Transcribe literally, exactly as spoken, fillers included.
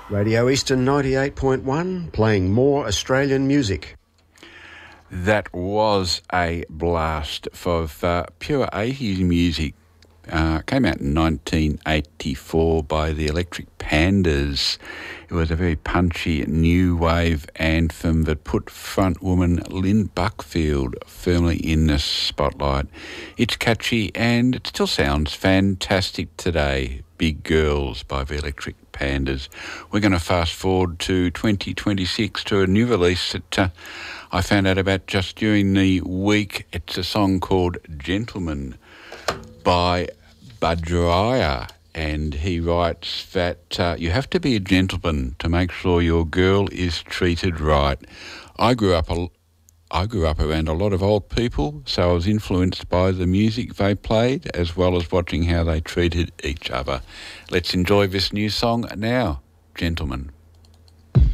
Radio Eastern ninety-eight point one, playing more Australian music. That was a blast of uh, pure eighties music. Uh, came out in nineteen eighty-four by the Electric Pandas. It was a very punchy new wave anthem that put frontwoman Lynn Buckfield firmly in the spotlight. It's catchy and it still sounds fantastic today. Big Girls by the Electric Pandas. We're going to fast forward to twenty twenty-six to a new release that uh, I found out about just during the week. It's a song called Gentleman by Badraya, and he writes that uh, you have to be a gentleman to make sure your girl is treated right. I grew up a I grew up around a lot of old people, so I was influenced by the music they played as well as watching how they treated each other. Let's enjoy this new song now, Gentleman.